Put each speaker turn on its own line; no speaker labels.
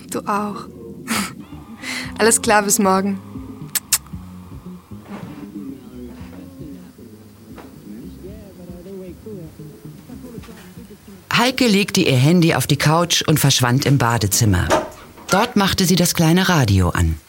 Du auch. Alles klar, bis morgen.
Heike legte ihr Handy auf die Couch und verschwand im Badezimmer. Dort machte sie das kleine Radio an.